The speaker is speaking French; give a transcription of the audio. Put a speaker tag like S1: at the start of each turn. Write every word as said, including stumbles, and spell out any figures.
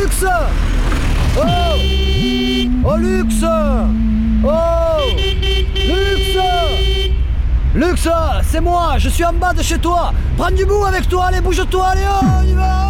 S1: Lux! Oh! Oh, Lux! Oh! Lux! Lux, c'est moi, je suis en bas de chez toi. Prends du bout avec toi, allez, bouge-toi, allez, oh, on y va!